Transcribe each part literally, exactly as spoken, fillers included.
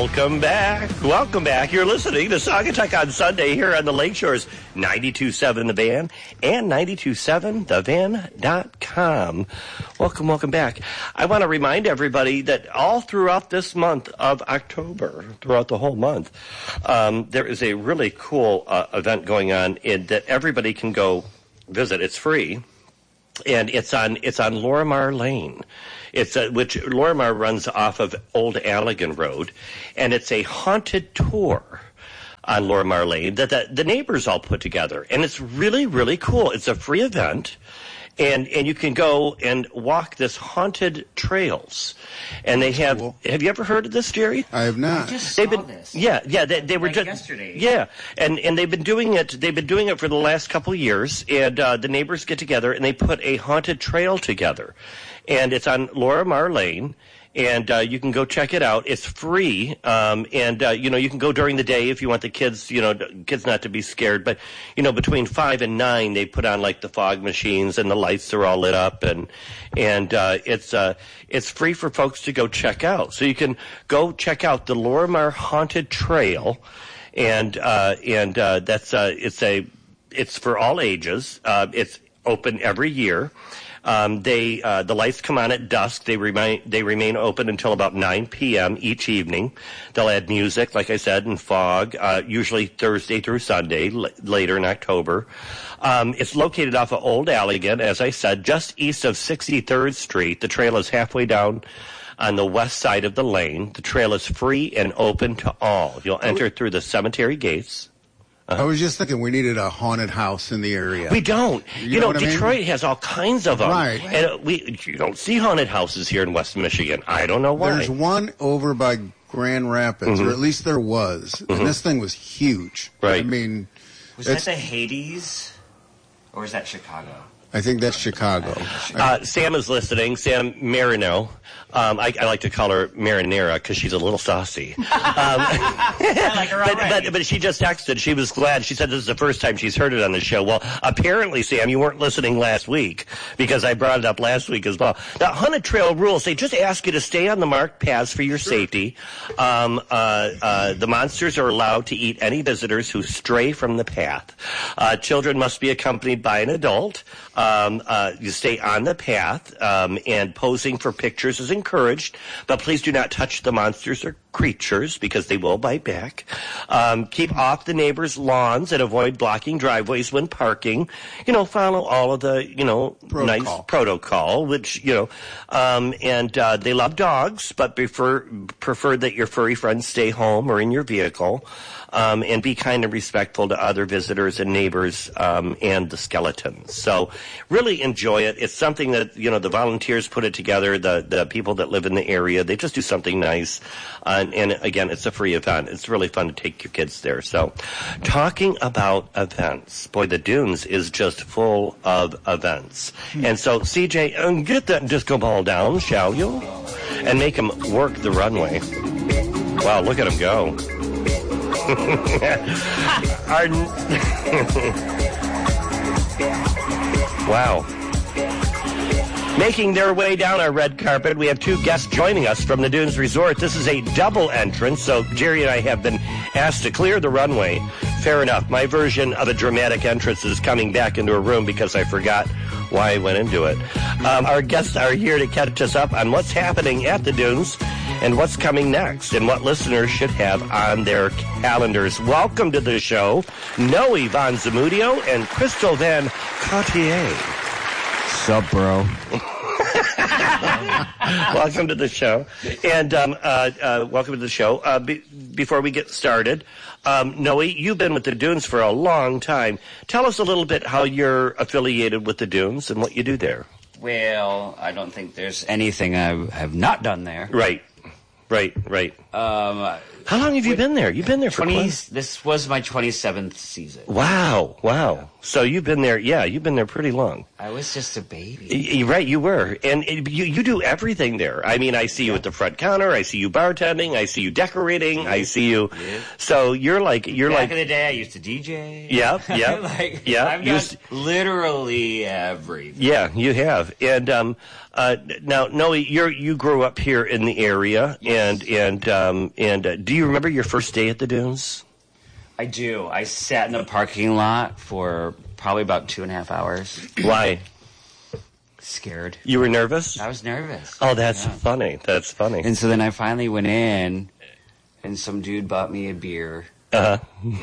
Welcome back. Welcome back. You're listening to Saugatuck on Sunday here on the Lakeshores, ninety-two point seven The Van and ninety-two point seven the van dot com. Welcome, welcome back. I want to remind everybody that all throughout this month of October, throughout the whole month, um, there is a really cool uh, event going on in, that everybody can go visit. It's free, and it's on it's on Lorimar Lane. It's a, which Lorimar runs off of Old Allegan Road, and it's a haunted tour on Lorimar Lane that the, the neighbors all put together, and it's really, really cool. It's a free event, and and you can go and walk this haunted trails, and they have. Cool. Have you ever heard of this, Jerry? I have not. I just they've saw been, this. Yeah, yeah, they, they were like just yesterday. Yeah, and and they've been doing it. They've been doing it for the last couple of years, and uh, the neighbors get together and they put a haunted trail together. And it's on Lorimar Lane, and uh, you can go check it out. It's free, um, and uh, you know you can go during the day if you want the kids, you know, kids not to be scared. But you know, between five and nine, they put on like the fog machines, and the lights are all lit up, and and uh, it's uh, it's free for folks to go check out. So you can go check out the Lorimar Haunted Trail, and uh, and uh, that's uh, it's a it's for all ages. Uh, it's open every year. Um, they uh, the lights come on at dusk. They remain they remain open until about nine p.m. each evening. They'll add music, like I said, and fog, uh, usually Thursday through Sunday, l- later in October. Um, it's located off of Old Allegan, as I said, just east of sixty-third Street. The trail is halfway down on the west side of the lane. The trail is free and open to all. You'll enter through the cemetery gates. Uh-huh. I was just thinking we needed a haunted house in the area. We don't. You, you know, know, know Detroit I mean? has all kinds of them. Right. And uh, we you don't see haunted houses here in West Michigan. I don't know why. There's one over by Grand Rapids, mm-hmm. or at least there was. Mm-hmm. And this thing was huge. Right. I mean, was that the Hades, or is that Chicago? I think that's Chicago. Uh, Sam is listening. Sam Marino. Um, I, I like to call her Marinera because she's a little saucy. Um, I like her but, already. but, but she just texted. She was glad. She said this is the first time she's heard it on the show. Well, apparently, Sam, you weren't listening last week because I brought it up last week as well. The haunted trail rules, they just ask you to stay on the marked paths for your sure. safety. Um, uh, uh, the monsters are allowed to eat any visitors who stray from the path. Uh, children must be accompanied by an adult. Um, uh, you stay on the path, um, and posing for pictures is encouraged, but please do not touch the monsters or creatures because they will bite back. Um, keep off the neighbors' lawns and avoid blocking driveways when parking. You know, follow all of the, you know, protocol. nice protocol, which, you know, um, and uh, they love dogs, but prefer, prefer that your furry friends stay home or in your vehicle. Um, and be kind and respectful to other visitors and neighbors um, and the skeletons. So really enjoy it. It's something that, you know, the volunteers put it together, the, the people that live in the area. They just do something nice. Uh, and, and, again, it's a free event. It's really fun to take your kids there. So talking about events, boy, the Dunes is just full of events. And so, C J, um, get that disco ball down, shall you? And make them work the runway. Wow, look at them go. Our wow. Making their way down our red carpet, we have two guests joining us from the Dunes Resort. This is a double entrance, so Jerry and I have been asked to clear the runway. Fair enough. My version of a dramatic entrance is coming back into a room because I forgot why I went into it. Um, our guests are here to catch us up on what's happening at the Dunes and what's coming next and what listeners should have on their calendars. Welcome to the show, Noe Von Zamudio and Crystal Van Cartier. Sup, bro? Welcome to the show. And um, uh, uh, welcome to the show. Uh, be- before we get started, um, Noe, you've been with the Dunes for a long time. Tell us a little bit how you're affiliated with the Dunes and what you do there. Well, I don't think there's anything I have not done there. Right, right, right. Um, how long have you been there? You've been there for twenty. quite... This was my twenty-seventh season. Wow, wow. So you've been there, yeah, you've been there pretty long. I was just a baby. Y- right, you were. And it, you, you do everything there. I mean, I see you at the front counter, I see you bartending, I see you decorating, I see you... Yeah. So you're like... you're Back like. in the day, I used to D J. Yeah, yeah. like, yeah. I've done to... literally everything. Yeah, you have. And um, uh, now, Noe, you you grew up here in the area, yes. and and um, and uh, do Do you remember your first day at the Dunes? I do. I sat in the parking lot for probably about two and a half hours. Why? Scared. You were nervous? I was nervous. Oh, that's Yeah. funny. That's funny. And so then I finally went in, and some dude bought me a beer, Uh-huh.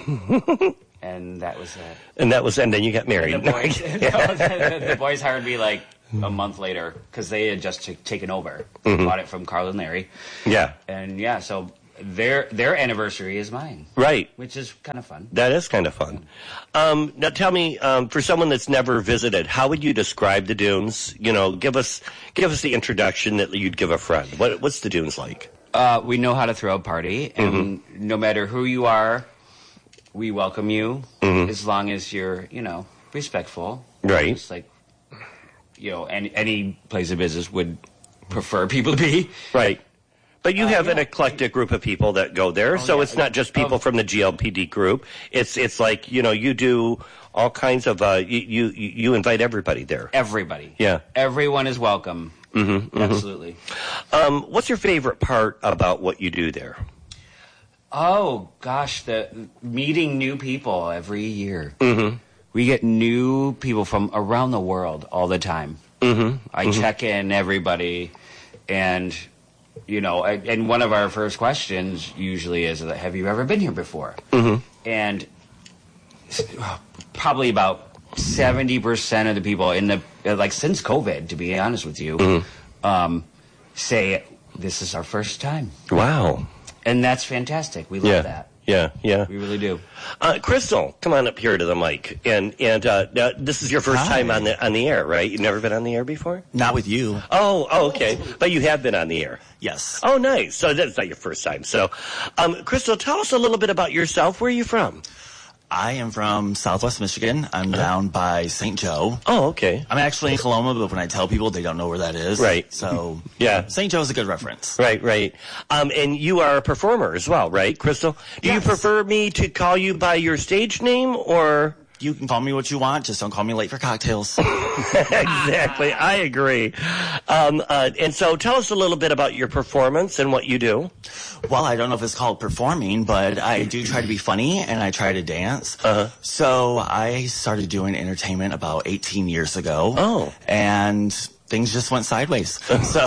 and that was it. And that was, and then you got married. The boys, the, the boys hired me like a month later because they had just t- taken over. Mm-hmm. Bought it from Carl and Larry, Yeah, and yeah, so their their anniversary is mine, right. which is kind of fun. That is kind of fun. Um, now, tell me, um, for someone that's never visited, how would you describe the Dunes? You know, give us give us the introduction that you'd give a friend. What, what's the Dunes like? Uh, we know how to throw a party, and Mm-hmm. no matter who you are, we welcome you Mm-hmm. as long as you're, you know, respectful. Right. It's like, you know, any any place of business would prefer people to be. Right. But you Uh, have an yeah. eclectic group of people that go there, so yeah. it's not just people Um, from the G L P D group. It's it's like, you know, you do all kinds of uh, you, you you invite everybody there. Everybody. Yeah. Everyone is welcome. Mm-hmm, Absolutely. Um, what's your favorite part about what you do there? Oh gosh, the meeting new people every year. Mm-hmm. We get new people from around the world all the time. Mm-hmm. I mm-hmm. check in everybody, and you know, I, and one of our first questions usually is, "Have you ever been here before?" Mm-hmm. And probably about seventy percent of the people in the like since COVID, to be honest with you, mm-hmm. um, say this is our first time. Wow. And that's fantastic. We love Yeah. that. Yeah, yeah. We really do. Uh, Crystal, come on up here to the mic. And and uh, now, this is your first Hi. time on the on the air, right? You've never been on the air before? Not with you. Oh, oh, okay. But you have been on the air. Yes. Oh, nice. So that's not your first time. So, um, Crystal, tell us a little bit about yourself. Where are you from? I am from Southwest Michigan. I'm down by Saint Joe. Oh, okay. I'm actually in Coloma, but when I tell people, they don't know where that is. Right. So, Yeah. Saint Joe is a good reference. Right, right. Um, and you are a performer as well, right, Crystal? Do you Yes. prefer me to call you by your stage name or? You can call me what you want, just don't call me late for cocktails. Exactly. I agree. Um, uh, and so tell us a little bit about your performance and what you do. Well, I don't know if it's called performing, but I do try to be funny and I try to dance. Uh-huh. So I started doing entertainment about eighteen years ago. Oh. And things just went sideways. So,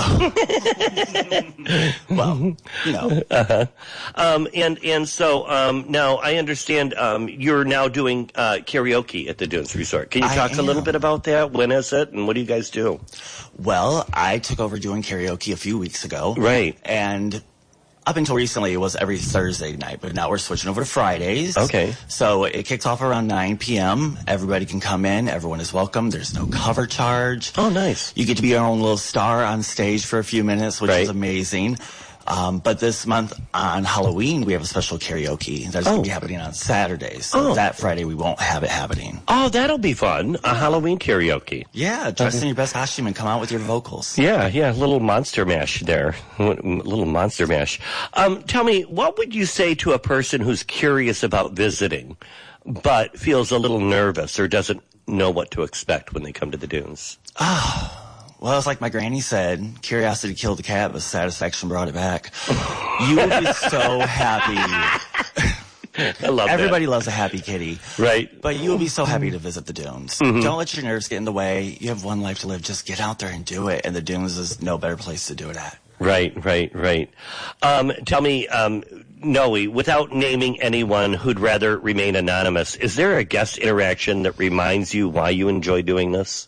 well, you know. Uh-huh. Um, and, and so, um, now I understand, um, you're now doing, uh, karaoke at the Dunes Resort. Can you I talk a little am. bit about that? When is it and what do you guys do? Well, I took over doing karaoke a few weeks ago. Right. And up until recently, it was every Thursday night, but now we're switching over to Fridays. Okay. So it kicks off around nine p.m. Everybody can come in. Everyone is welcome. There's no cover charge. Oh, nice. You get to be your own little star on stage for a few minutes, which Right. is amazing. Um, but this month on Halloween, we have a special karaoke that's Oh. going to be happening on Saturdays. So Oh. that Friday, we won't have it happening. Oh, that'll be fun. A Halloween karaoke. Yeah, dress in your best costume and come out with your vocals. Yeah, yeah, a little monster mash there. A little monster mash. Um, tell me, what would you say to a person who's curious about visiting, but feels a little nervous or doesn't know what to expect when they come to the Dunes? Well, it's like my granny said, curiosity killed the cat, but satisfaction brought it back. You will be so happy. I love Everybody loves a happy kitty. that. Right? But you will be so happy to visit the Dunes. Don't let your nerves get in the way. You have one life to live. Just get out there and do it. And the Dunes is no better place to do it at. Right, right, right. Um, tell me, um, Noe, without naming anyone who'd rather remain anonymous, is there a guest interaction that reminds you why you enjoy doing this?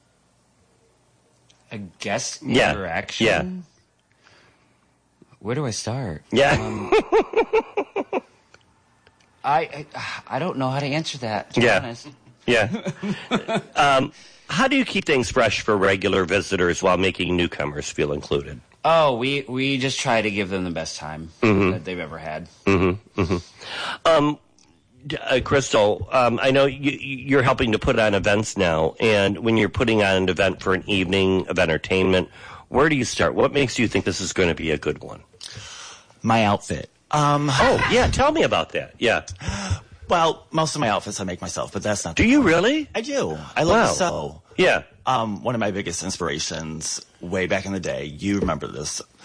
A guest Yeah, interaction? yeah. Where do I start? Yeah. Um, I, I I don't know how to answer that, to be Yeah. honest. Yeah. um, how do you keep things fresh for regular visitors while making newcomers feel included? Oh, we, we just try to give them the best time Mm-hmm. that they've ever had. Um, d- uh, Crystal, um, I know you, you're helping to put on events now, and when you're putting on an event for an evening of entertainment, where do you start? What makes you think this is going to be a good one? My outfit. Um, Oh, yeah, tell me about that. Yeah. well, most of my outfits I make myself, but that's not Do the you point. really? I do. I love Wow. to sew. Yeah. Um, one of my biggest inspirations way back in the day, you remember this,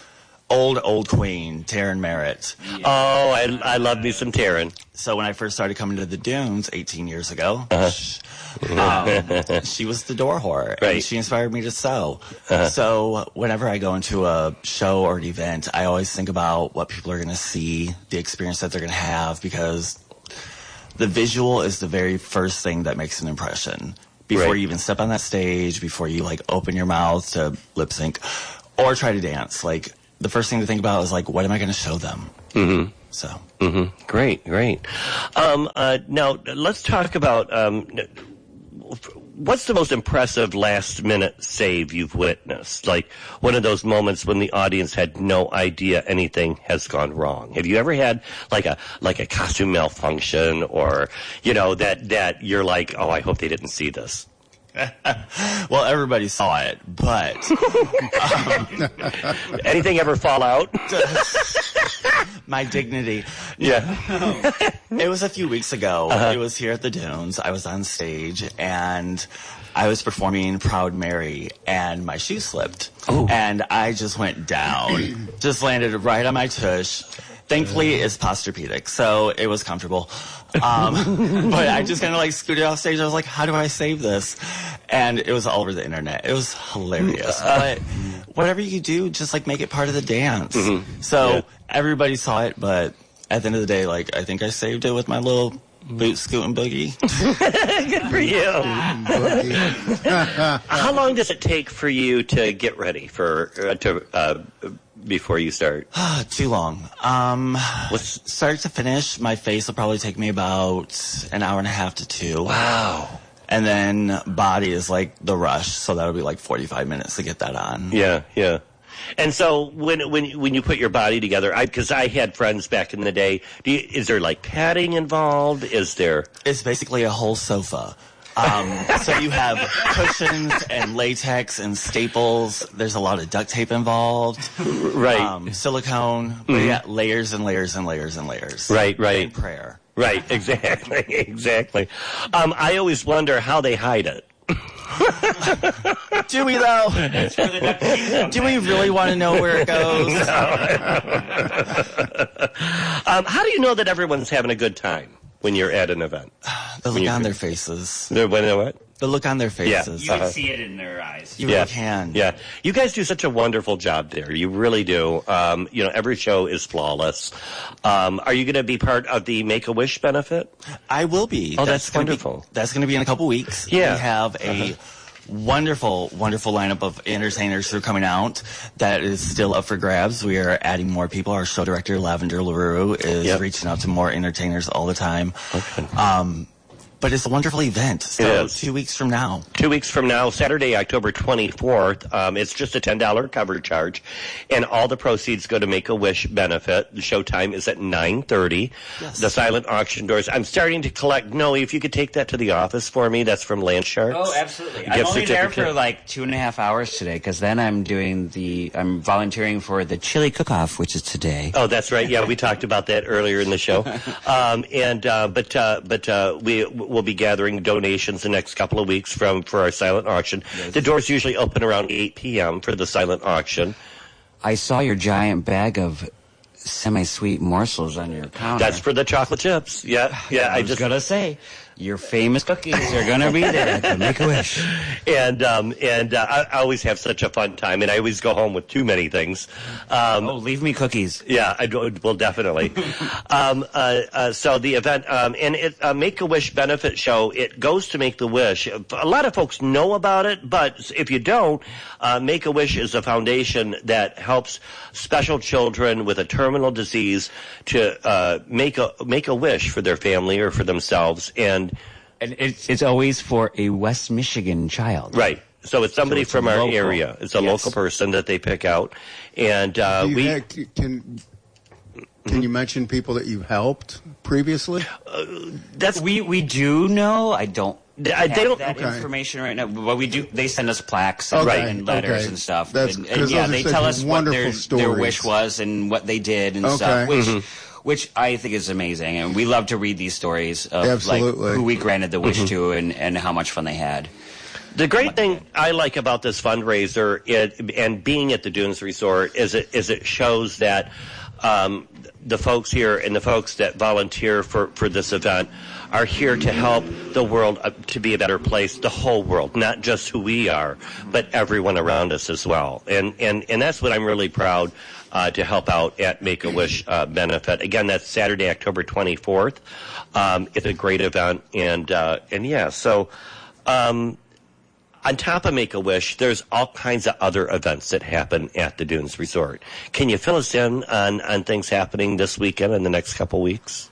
old, old queen, Taryn Merritt. Yeah. Oh, I, I love me some Taryn. So when I first started coming to the Dunes eighteen years ago, uh-huh. um, she was the door whore, right. and she inspired me to sew. Uh-huh. So whenever I go into a show or an event, I always think about what people are going to see, the experience that they're going to have, because the visual is the very first thing that makes an impression. Before right. you even step on that stage, before you like open your mouth to lip sync or try to dance, like the first thing to think about is like, what am I going to show them? Mm-hmm. So, mm-hmm. great, great. Um, uh, now let's talk about um, what's the most impressive last minute save you've witnessed? Like one of those moments when the audience had no idea anything has gone wrong. Have you ever had like a like a costume malfunction, or you know that that you're like, oh, I hope they didn't see this? Well, everybody saw it, but um, anything ever fall out? My dignity. Yeah. It was a few weeks ago. Uh-huh. It was here at the Dunes. I was on stage and I was performing Proud Mary, and my shoe slipped. Ooh. And I just went down. Just landed right on my tush. Thankfully, it's Posturepedic, so it was comfortable. Um, but I just kind of like scooted off stage. I was like, how do I save this? And it was all over the internet. It was hilarious. But whatever you do, just like make it part of the dance. Mm-hmm. So yeah. Everybody saw it, but at the end of the day, like I think I saved it with my little boot scooting boogie. Good for you. How long does it take for you to get ready for uh, to uh, before you start? Too long. Um, What's start to finish, my face will probably take me about an hour and a half to two. Wow. And then body is like the rush, so that'll be like forty-five minutes to get that on. Yeah, yeah. And so when when when you put your body together, I because I had friends back in the day. Do you, is there like padding involved? Is there? It's basically a whole sofa. Um, so you have cushions and latex and staples. There's a lot of duct tape involved. Right. Um, silicone. But Mm-hmm. yeah, layers and layers and layers and layers. Right, right. And prayer. Right, exactly, exactly. Um, I always wonder how they hide it. Do we though? Do we really want to know where it goes? um, how do you know that everyone's having a good time when you're at an event? The look on their faces. The, when, what? The look on their faces. You Uh-huh. can see it in their eyes. You yeah. really can. Yeah. You guys do such a wonderful job there. You really do. Um, you know, every show is flawless. Um, are you going to be part of the Make-A-Wish benefit? I will be. Oh, that's, that's gonna wonderful. Be, that's going to be in a couple weeks. Yeah. We have a uh-huh. wonderful, wonderful lineup of entertainers who are coming out that is still up for grabs. We are adding more people. Our show director, Lavender LaRue, is yep. reaching out to more entertainers all the time. Okay. Um, But it's a wonderful event. So two weeks from now. Two weeks from now, Saturday, October twenty-fourth. Um, it's just a ten dollars cover charge. And all the proceeds go to Make-A-Wish benefit. The show time is at nine thirty. Yes. The silent auction doors. I'm starting to collect. Noe, if you could take that to the office for me. That's from Landsharks. Oh, absolutely. Gift I'm only there certificate. for like two and a half hours today, because then I'm doing the, I'm volunteering for the chili cook-off, which is today. Oh, that's right. Yeah, we talked about that earlier in the show. Um, and uh, but uh, but uh, we will be gathering donations the next couple of weeks from for our silent auction. Yes. The doors usually open around eight p.m. for the silent auction. I saw your giant bag of semi-sweet morsels on your counter. That's for the chocolate chips. Yeah, yeah. I, I was just gonna say, your famous cookies are gonna be there at the Make-A-Wish. and um, and uh, I, I always have such a fun time, and I always go home with too many things. Um, Oh, leave me cookies. Yeah, I do, well, definitely. um, uh, uh, so the event, um, and it uh, Make-A-Wish benefit show, it goes to Make the Wish. A lot of folks know about it, but if you don't, uh, Make-A-Wish is a foundation that helps special children with a terminal disease to uh, make a make a wish for their family or for themselves. And And it's, it's always for a West Michigan child. right. So it's somebody So it's from a our local. area. It's a Yes. local person that they pick out. And uh, Do you we have- can can you mention people that you've helped previously? that's We we do know. I don't. They- have they don't- that Okay. information right now, but we do. They send us plaques and, Okay, and letters okay. and stuff. That's- and, 'cause and yeah, those are they such tell us what their, wonderful their stories. wish was and what they did and Okay. stuff, which Mm-hmm. which I think is amazing. And we love to read these stories of Absolutely. like who we granted the wish Mm-hmm. to and, and how much fun they had. The great thing I like about this fundraiser it, and being at the Dunes Resort is it, is it shows that um, the folks here and the folks that volunteer for, for this event are here to help the world uh, to be a better place, the whole world, not just who we are, but everyone around us as well. And and, and that's what I'm really proud uh, to help out at Make-A-Wish uh, benefit. Again, that's Saturday, October twenty-fourth. Um, it's a great event, and uh, and yeah, so um, on top of Make-A-Wish, there's all kinds of other events that happen at the Dunes Resort. Can you fill us in on, on things happening this weekend and the next couple weeks?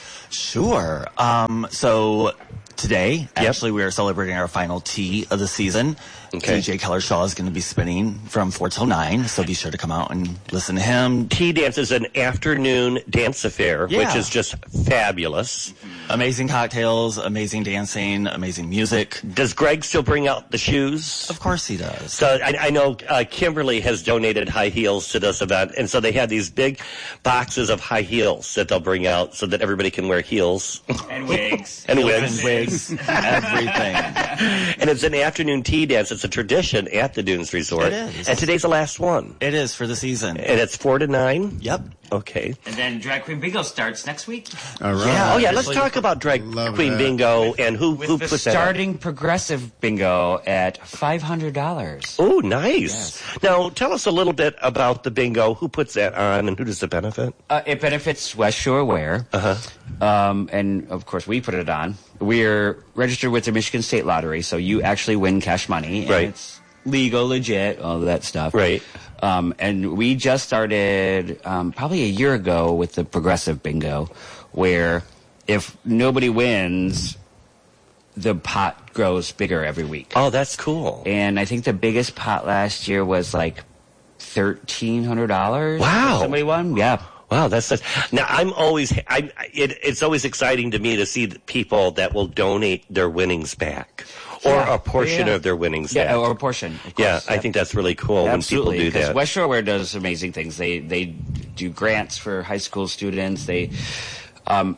Sure. Um, so today, Yep. actually, we are celebrating our final tea of the season. Okay. D J Keller Shaw is going to be spinning from four till nine, so be sure to come out and listen to him. Tea Dance is an afternoon dance affair, which Yeah. is just fabulous. Amazing cocktails, amazing dancing, amazing music. Does Greg still bring out the shoes? Of course he does. So I, I know uh, Kimberly has donated high heels to this event, and so they have these big boxes of high heels that they'll bring out so that everybody can wear heels And wigs. and And wigs. wigs, everything. And it's an afternoon tea dance. It's a tradition at the Dunes Resort. It is. And today's the last one. It is for the season. And it's four to nine? Yep. Okay. And then Drag Queen Bingo starts next week All right. Yeah. Oh, yeah, let's Actually, talk about Drag love Queen that. Bingo and who, with who the puts that on. starting progressive bingo at five hundred dollars. Oh, nice. Now, tell us a little bit about the bingo. Who puts that on and who does it benefit? Uh, it benefits West Shore Wear. Uh-huh. Um, and, of course, we put it on. We're registered with the Michigan State Lottery, so you actually win cash money. And Right. it's legal, legit, all of that stuff. Right. Um, and we just started um, probably a year ago with the progressive bingo, where if nobody wins, the pot grows bigger every week. Oh, that's cool. And I think the biggest pot last year was like thirteen hundred dollars. Wow. Somebody won? Yeah. Wow, that's such. Now, I'm always. I. It, it's always exciting to me to see the people that will donate their winnings back, or Yeah. a portion Yeah. of their winnings Yeah, back. or a portion. Of yeah, course. I think that's really cool Absolutely, when people do because that. West Shore Wear does amazing things. They they do grants for high school students. They, um,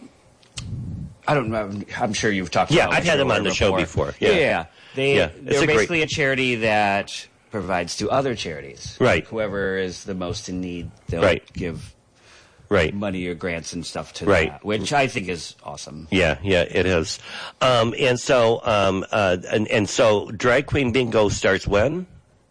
I don't know. I'm sure you've talked. Yeah, about I've West had Shore them on Wear the show before. Yeah. Yeah, yeah. They Yeah, it's they're a great- basically a charity that provides to other charities. Right. Whoever is the most in need, they'll Right. give Right. money or grants and stuff to Right. that, which I think is awesome. Yeah, yeah, it is. Um, and so, um, uh, and, and so, Drag Queen Bingo starts when?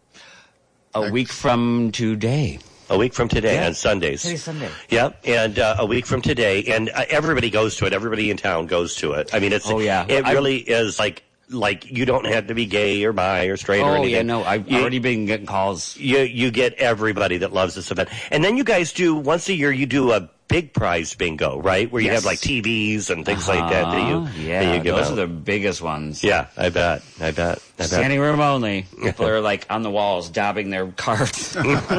A week from today. A week from today Yeah. on Sundays. Today's Sunday. Yep, and uh, a week from today, and uh, everybody goes to it. Everybody in town goes to it. I mean, it's Oh, yeah. it I- really is like like you don't have to be gay or bi or straight or Oh anything. yeah, no, I've You- already been getting calls. You you get everybody that loves this event, and then you guys do once a year. You do a big prize bingo, right? Where you Yes. have like T Vs and things like that. That you Uh-huh. yeah, that you give those out. are the biggest ones. Yeah, I bet. I bet. I bet. Standing room only. People are like on the walls daubing their cards.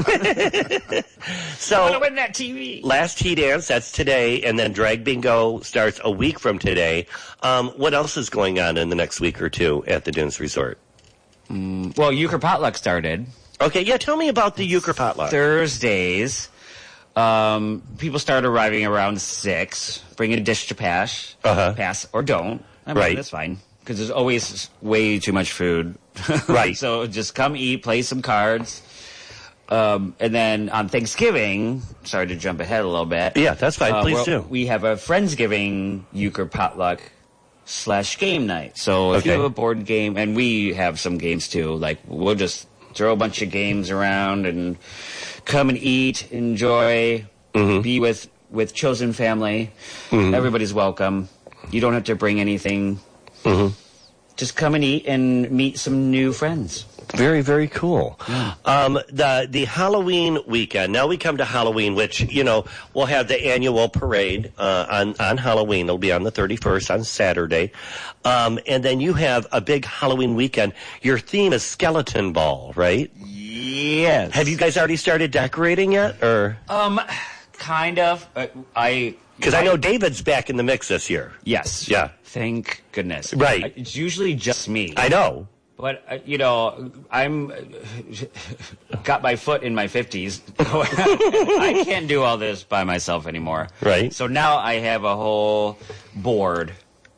So win that T V. last tea dance, that's today, and then drag bingo starts a week from today. Um, what else is going on in the next week or two at the Dunes Resort? Well, Euchre Potluck started Okay, yeah, tell me about the Euchre Potluck. Thursdays. Um, people start arriving around six. Bring a dish to pass, Uh-huh. pass or don't. I mean, Right. that's fine because there's always way too much food. Right. So just come eat, play some cards. Um, and then on Thanksgiving, sorry to jump ahead a little bit. Yeah, that's fine. Uh, Please well, do. We have a Friendsgiving Euchre Potluck slash game night. So if you Okay. have a board game, and we have some games too, like we'll just throw a bunch of games around and come and eat, enjoy, Mm-hmm. be with, with chosen family. Everybody's welcome. You don't have to bring anything. Mm-hmm. Just come and eat and meet some new friends. Very, very cool. Um, the the Halloween weekend. Now we come to Halloween, which you know we'll have the annual parade uh, on on Halloween. It'll be on the thirty-first on Saturday, um, and then you have a big Halloween weekend. Your theme is skeleton ball, right? Yes. Have you guys already started decorating yet, or Um, kind of. Uh, I because I know David's back in the mix this year. Yes. Yeah. Thank goodness. Right. It's usually just me. I know. But uh, you know, I'm uh, got my foot in my fifties. I can't do all this by myself anymore. Right. So now I have a whole board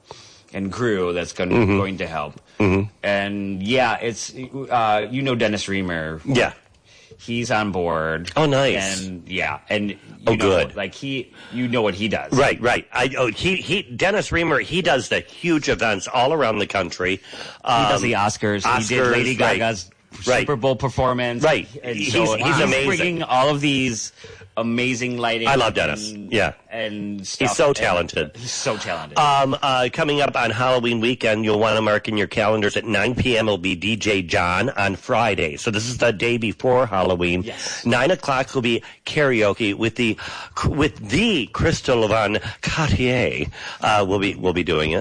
and crew that's going, Mm-hmm. going to help. Mm-hmm. And yeah, it's uh, you know Dennis Reamer. Yeah. He's on board. Oh, nice. And yeah, and you Oh, know, good. Like he, you know what he does. Right, right. I, oh, he, he, Dennis Reamer, he does the huge events all around the country. Um, He does the Oscars. Oscars, he did Lady right. Gaga's Right. Super Bowl performance. Right. And He's- so he's amazing. bringing all of these amazing lighting. I love Dennis. And, Yeah. and stuff. He's so And talented. he's so talented. Um, uh, coming up on Halloween weekend, you'll want to mark in your calendars at nine p.m. will be D J John on Friday. So this is the day before Halloween. Yes. Nine o'clock will be karaoke with the with the Crystal Von Cartier. Uh, we'll be we'll be doing it.